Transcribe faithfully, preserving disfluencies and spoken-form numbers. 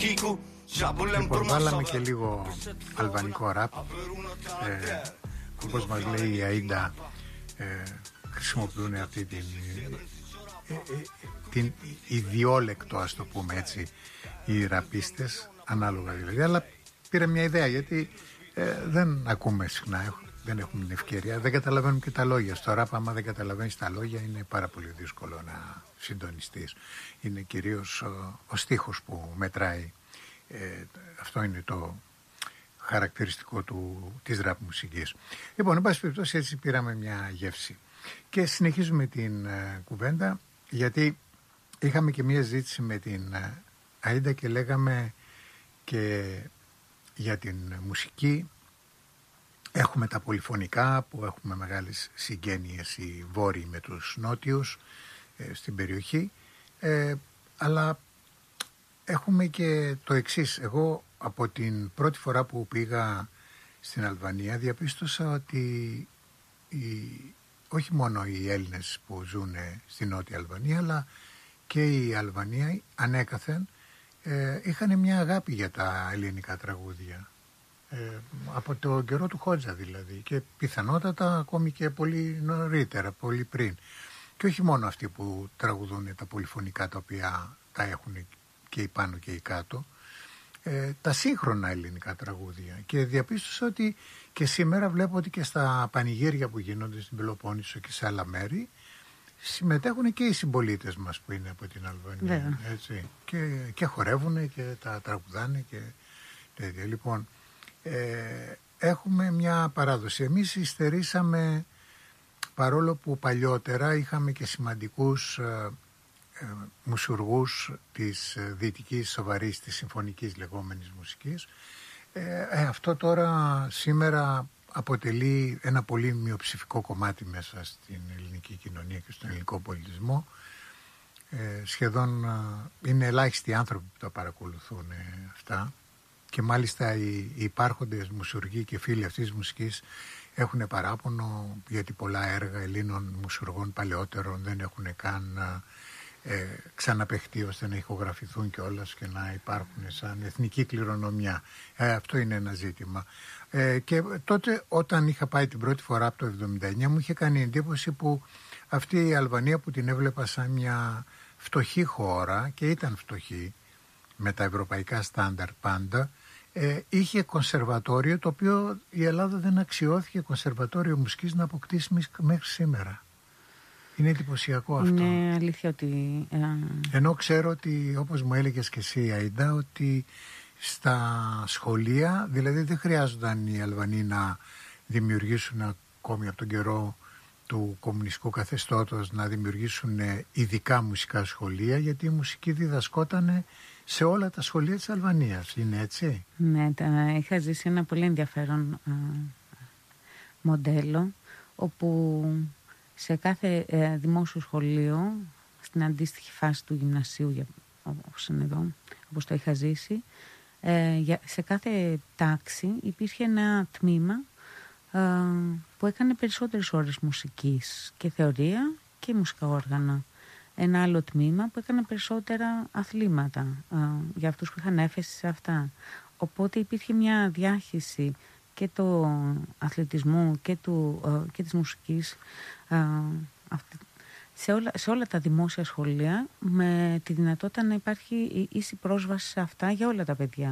Λοιπόν, βάλαμε και λίγο αλβανικό ραπ. ε, Όπως μας λέει η Αΐντα, ε, χρησιμοποιούν αυτή την, ε, ε, την ιδιόλεκτο, ας το πούμε έτσι, οι ραπίστες, ανάλογα δηλαδή. Αλλά πήρα μια ιδέα, γιατί ε, δεν ακούμε συχνά, δεν έχουμε την ευκαιρία, δεν καταλαβαίνουμε και τα λόγια. Στο ράπ, άμα δεν καταλαβαίνεις τα λόγια, είναι πάρα πολύ δύσκολο να συντονιστείς. Είναι κυρίως ο, ο στίχος που μετράει. Ε, αυτό είναι το χαρακτηριστικό του, της ραπ μουσικής. Λοιπόν, εν πάση περιπτώσει, έτσι πήραμε μια γεύση. Και συνεχίζουμε την ε, κουβέντα, γιατί είχαμε και μια ζήτηση με την ε, Αΐντα και λέγαμε και για την μουσική. Έχουμε τα πολυφωνικά που έχουμε μεγάλες συγγένειες οι βόρειοι με τους νότιους ε, στην περιοχή, ε, αλλά έχουμε και το εξής. Εγώ από την πρώτη φορά που πήγα στην Αλβανία διαπίστωσα ότι οι, όχι μόνο οι Έλληνες που ζουν στην Νότια Αλβανία, αλλά και οι Αλβανοί ανέκαθεν ε, είχαν μια αγάπη για τα ελληνικά τραγούδια. Ε, από το καιρό του Χότζα δηλαδή, και πιθανότατα ακόμη και πολύ νωρίτερα, πολύ πριν. Και όχι μόνο αυτοί που τραγουδούν τα πολυφωνικά, τα οποία τα έχουν και οι πάνω και οι κάτω, ε, τα σύγχρονα ελληνικά τραγούδια. Και διαπίστωσα ότι και σήμερα βλέπω ότι και στα πανηγύρια που γίνονται στην Πελοπόννησο και σε άλλα μέρη συμμετέχουν και οι συμπολίτες μας που είναι από την Αλβανία. Έτσι. Και, και χορεύουν και τα τραγουδάνε και τέτοια. Λοιπόν, ε, έχουμε μια παράδοση. Εμείς υστερήσαμε, παρόλο που παλιότερα είχαμε και σημαντικούς ε, ε, μουσουργούς της ε, δυτικής σοβαρής, της συμφωνικής λεγόμενης μουσικής. Ε, ε, αυτό τώρα σήμερα αποτελεί ένα πολύ μειοψηφικό κομμάτι μέσα στην ελληνική κοινωνία και στον ελληνικό πολιτισμό. Ε, σχεδόν ε, είναι ελάχιστοι άνθρωποι που τα παρακολουθούν ε, αυτά. Και μάλιστα οι, οι υπάρχοντες μουσουργοί και φίλοι αυτής της μουσικής έχουν παράπονο, γιατί πολλά έργα Ελλήνων μουσουργών παλαιότερων δεν έχουν καν ε, ξαναπαιχτεί ώστε να ηχογραφηθούν κιόλας και να υπάρχουν σαν εθνική κληρονομιά. Ε, αυτό είναι ένα ζήτημα. Ε, και τότε όταν είχα πάει την πρώτη φορά από το εβδομήντα εννιά μου είχε κάνει εντύπωση που αυτή η Αλβανία, που την έβλεπα σαν μια φτωχή χώρα, και ήταν φτωχή με τα ευρωπαϊκά στάνταρ πάντα, ε, είχε κονσερβατόριο, το οποίο η Ελλάδα δεν αξιώθηκε κονσερβατόριο μουσικής να αποκτήσει μέχρι σήμερα. Είναι εντυπωσιακό αυτό. Είναι αλήθεια ότι... Ε... Ενώ ξέρω ότι, όπως μου έλεγες και εσύ Αΐντα, ότι στα σχολεία, δηλαδή δεν χρειάζονταν οι Αλβανοί να δημιουργήσουν ακόμη από τον καιρό του κομμουνιστικού καθεστώτος να δημιουργήσουν ειδικά μουσικά σχολεία, γιατί η μουσική διδασκόταν σε όλα τα σχολεία της Αλβανίας. Είναι έτσι? Ναι, τα, είχα ζήσει ένα πολύ ενδιαφέρον α, μοντέλο, όπου σε κάθε ε, δημόσιο σχολείο, στην αντίστοιχη φάση του γυμνασίου, για, όπως είναι εδώ, όπως το είχα ζήσει, ε, για, σε κάθε τάξη υπήρχε ένα τμήμα ε, που έκανε περισσότερες ώρες μουσικής και θεωρία και μουσικά όργανα. Ένα άλλο τμήμα που έκανε περισσότερα αθλήματα ε, για αυτούς που είχαν έφεση σε αυτά. Οπότε υπήρχε μια διάχυση και του αθλητισμού και, του, ε, και της μουσικής ε, αυτή, σε, όλα, σε όλα τα δημόσια σχολεία, με τη δυνατότητα να υπάρχει ίση πρόσβαση σε αυτά για όλα τα παιδιά.